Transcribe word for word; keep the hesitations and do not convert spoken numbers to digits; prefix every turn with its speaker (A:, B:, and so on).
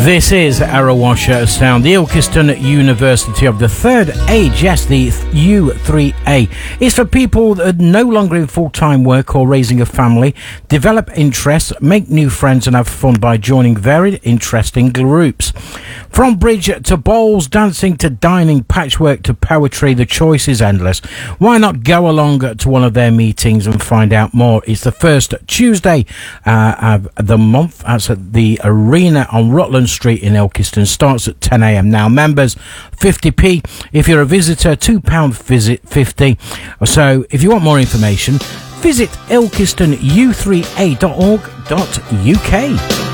A: This is Arrowasher Sound, the Ilkeston University of the Third Age. Yes, the U three A is for people that are no longer in full-time work or raising a family, develop interests, make new friends and have fun by joining varied interesting groups. From bridge to bowls, dancing to dining, patchwork to poetry, the choice is endless. Why not go along to one of their meetings and find out more? It's the first Tuesday uh, of the month. That's at the Arena on Rutland Street in Ilkeston. Starts at ten a m. Now, members, fifty p. If you're a visitor, two pounds visit fifty. So, if you want more information, visit ilkeston u three a dot org dot u k.